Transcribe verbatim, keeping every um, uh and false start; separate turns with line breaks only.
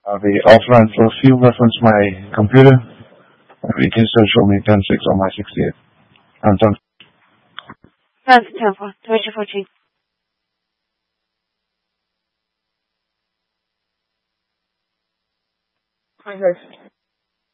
I'll be offline for a few reference my computer. And you can still show me ten six on my sixty-eight. I'm done.
That's ten four. twenty fourteen. Hi, guys.